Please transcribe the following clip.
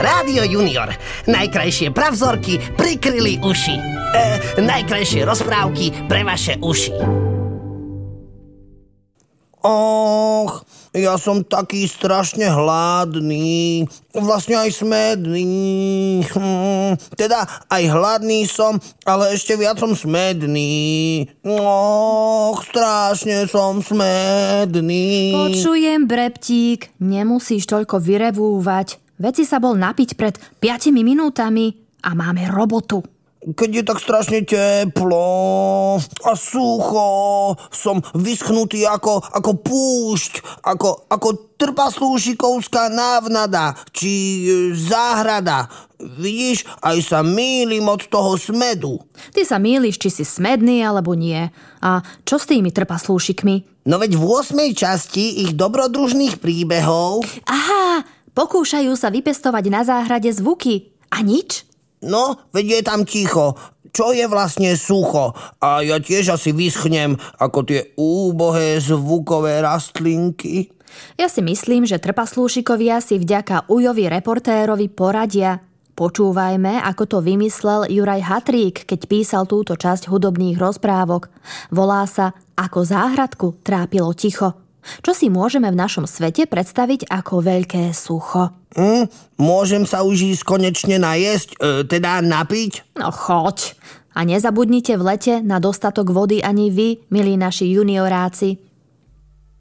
Rádio Junior. Najkrajšie pravzorky prikryli uši. Najkrajšie rozprávky pre vaše uši. Och, ja som taký strašne hladný. Vlastne aj smedný. Teda aj hladný som, ale ešte viac som smedný. Och, strašne som smedný. Počujem, Breptík, nemusíš toľko vyrevúvať. Veď si sa bol napiť pred 5 minútami a máme robotu. Keď je tak strašne teplo a sucho, som vyschnutý ako púšť, ako trpaslúšikovská návnada, či záhrada. Vidíš, aj sa mýlim od toho smedu. Ty sa mýliš, či si smedný alebo nie. A čo s tými trpaslúšikmi? No veď v 8. časti ich dobrodružných príbehov... Aha, pokúšajú sa vypestovať na záhrade zvuky. A nič? No, veď je tam ticho. Čo je vlastne sucho? A ja tiež asi vyschnem ako tie úbohé zvukové rastlinky. Ja si myslím, že trpaslúšikovia si vďaka Ujovi reportérovi poradia. Počúvajme, ako to vymyslel Juraj Hatrík, keď písal túto časť hudobných rozprávok. Volá sa Ako záhradku trápilo ticho. Čo si môžeme v našom svete predstaviť ako veľké sucho? Môžem sa už ísť konečne najesť, teda napiť? No choď. A nezabudnite v lete na dostatok vody ani vy, milí naši junioráci.